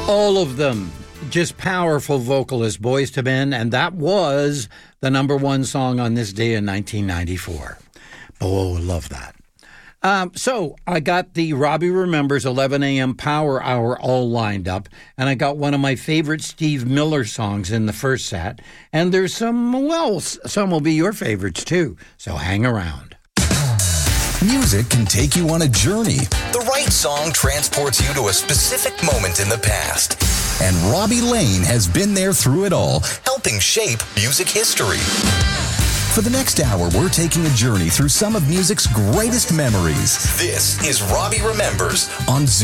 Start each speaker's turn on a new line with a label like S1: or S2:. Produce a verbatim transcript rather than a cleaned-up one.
S1: All of them. Just powerful vocalist, Boyz two Men, and that was the number one song on this day in nineteen ninety-four. Oh, love that. Um, so I got the Robbie Remembers eleven a.m. Power Hour all lined up, and I got one of my favorite Steve Miller songs in the first set, and there's some, well, some will be your favorites too, so hang around.
S2: Music can take you on a journey. The right song transports you to a specific moment in the past. And Robbie Lane has been there through it all, helping shape music history. For the next hour, we're taking a journey through some of music's greatest memories. This is Robbie Remembers on Zoom.